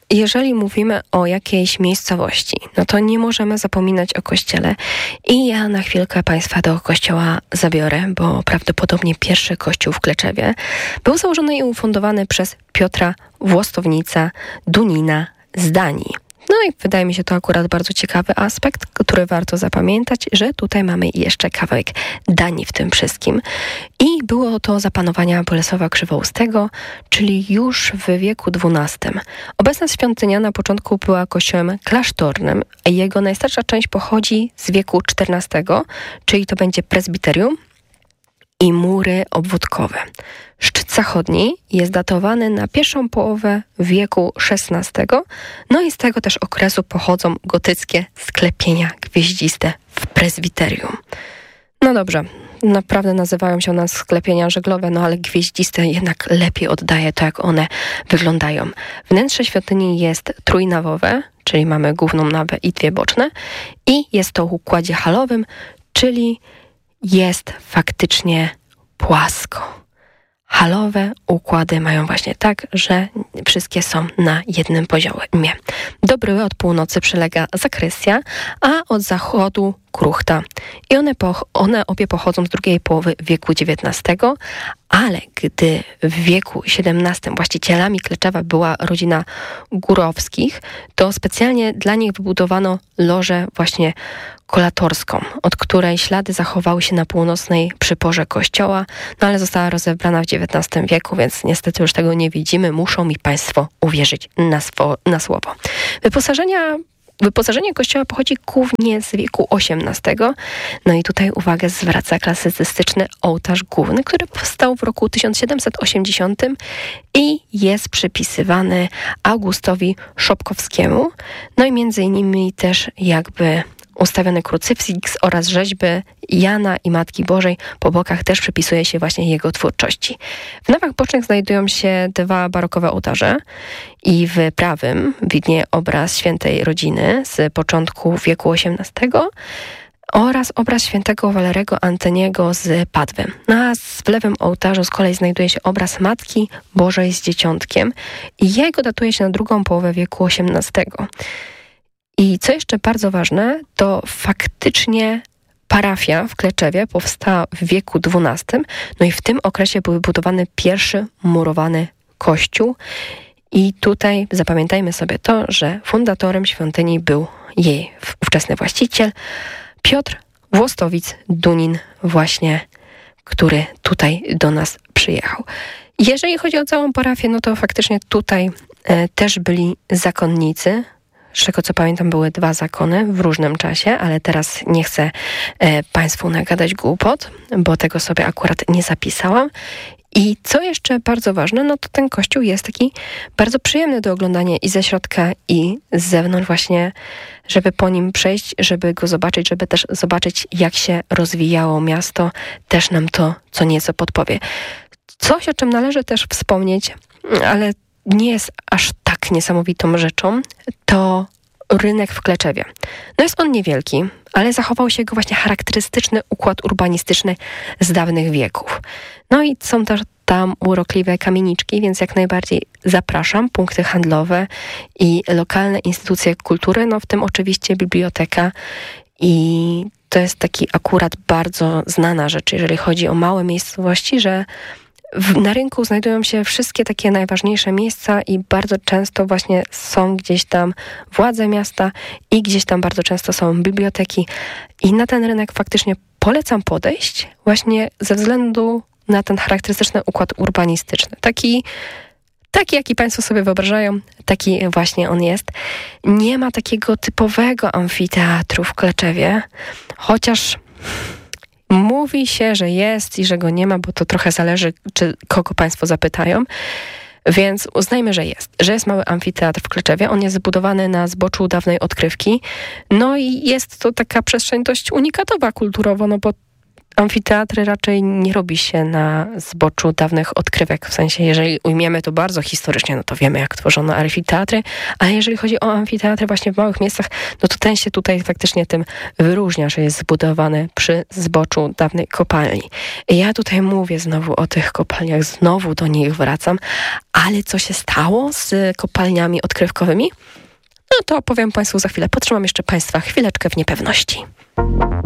jeżeli mówimy o jakiejś miejscowości, no to nie możemy zapominać o kościele. I ja na chwilkę Państwa do kościoła zabiorę, bo prawdopodobnie pierwszy kościół w Kleczewie był założony i ufundowany przez Piotra Włostownica Dunina z Danii. No i wydaje mi się to akurat bardzo ciekawy aspekt, który warto zapamiętać, że tutaj mamy jeszcze kawałek Danii w tym wszystkim. I było to za panowania Bolesława Krzywoustego, czyli już w wieku XII. Obecna świątynia na początku była kościołem klasztornym, a jego najstarsza część pochodzi z wieku XIV, czyli to będzie prezbiterium i mury obwódkowe. Szczyt zachodni jest datowany na pierwszą połowę wieku XVI, no i z tego też okresu pochodzą gotyckie sklepienia gwieździste w prezbiterium. No dobrze, naprawdę nazywają się one sklepienia żeglowe, no ale gwieździste jednak lepiej oddaje to, jak one wyglądają. Wnętrze świątyni jest trójnawowe, czyli mamy główną nawę i dwie boczne, i jest to w układzie halowym, czyli jest faktycznie płasko. Halowe układy mają właśnie tak, że wszystkie są na jednym poziomie. Do bryły od północy przylega zakrystia, a od zachodu kruchta. I one obie pochodzą z drugiej połowy wieku XIX, ale gdy w wieku XVII właścicielami Kleczewa była rodzina Górowskich, to specjalnie dla nich wybudowano lożę właśnie kolatorską, od której ślady zachowały się na północnej przyporze kościoła, no ale została rozebrana w XIX wieku, więc niestety już tego nie widzimy. Muszą mi Państwo uwierzyć na słowo. Wyposażenie kościoła pochodzi głównie z wieku XVIII. No i tutaj uwagę zwraca klasycystyczny ołtarz główny, który powstał w roku 1780 i jest przypisywany Augustowi Szopkowskiemu. No i między innymi też jakby ustawiony krucyfiks oraz rzeźby Jana i Matki Bożej po bokach też przypisuje się właśnie jego twórczości. W nawach bocznych znajdują się dwa barokowe ołtarze i w prawym widnieje obraz Świętej Rodziny z początku wieku XVIII oraz obraz świętego Walerego Antoniego z Padwy. A w lewym ołtarzu z kolei znajduje się obraz Matki Bożej z Dzieciątkiem i jego datuje się na drugą połowę wieku XVIII. I co jeszcze bardzo ważne, to faktycznie parafia w Kleczewie powstała w wieku XII, no i w tym okresie był budowany pierwszy murowany kościół. I tutaj zapamiętajmy sobie to, że fundatorem świątyni był jej ówczesny właściciel, Piotr Włostowic Dunin właśnie, który tutaj do nas przyjechał. Jeżeli chodzi o całą parafię, no to faktycznie tutaj też byli zakonnicy. Z czego co pamiętam, były dwa zakony w różnym czasie, ale teraz nie chcę Państwu nagadać głupot, bo tego sobie akurat nie zapisałam. I co jeszcze bardzo ważne, no to ten kościół jest taki bardzo przyjemny do oglądania i ze środka, i z zewnątrz właśnie, żeby po nim przejść, żeby go zobaczyć, żeby też zobaczyć, jak się rozwijało miasto, też nam to co nieco podpowie. Coś, o czym należy też wspomnieć, ale nie jest aż tak niesamowitą rzeczą, to rynek w Kleczewie. No jest on niewielki, ale zachował się jego właśnie charakterystyczny układ urbanistyczny z dawnych wieków. No i są też tam urokliwe kamieniczki, więc jak najbardziej zapraszam, punkty handlowe i lokalne instytucje kultury, no w tym oczywiście biblioteka, i to jest taki akurat bardzo znana rzecz, jeżeli chodzi o małe miejscowości, że na rynku znajdują się wszystkie takie najważniejsze miejsca i bardzo często właśnie są gdzieś tam władze miasta i gdzieś tam bardzo często są biblioteki. I na ten rynek faktycznie polecam podejść właśnie ze względu na ten charakterystyczny układ urbanistyczny. Taki, jaki Państwo sobie wyobrażają, taki właśnie on jest. Nie ma takiego typowego amfiteatru w Kleczewie, chociaż mówi się, że jest i że go nie ma, bo to trochę zależy, kogo Państwo zapytają. Więc uznajmy, że jest mały amfiteatr w Kleczewie. On jest zbudowany na zboczu dawnej odkrywki. No i jest to taka przestrzeń dość unikatowa kulturowo, no bo Amfiteatry raczej nie robi się na zboczu dawnych odkrywek. W sensie, jeżeli ujmiemy to bardzo historycznie, no to wiemy, jak tworzono amfiteatry, ale jeżeli chodzi o amfiteatry właśnie w małych miejscach, no to ten się tutaj faktycznie tym wyróżnia, że jest zbudowany przy zboczu dawnej kopalni. I ja tutaj mówię znowu o tych kopalniach, znowu do nich wracam, ale co się stało z kopalniami odkrywkowymi? No to opowiem Państwu za chwilę. Potrzymam jeszcze Państwa chwileczkę w niepewności.